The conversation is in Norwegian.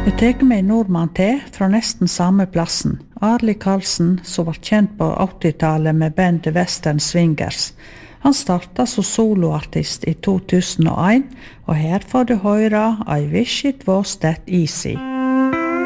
Jeg tar med en nordmann til fra nesten samme plassen. Arli Karlsen, som var kjent på 80-tallet med bandet Western Swingers. Han startet som soloartist i 2001, og her får du høre I Wish It Was That Easy.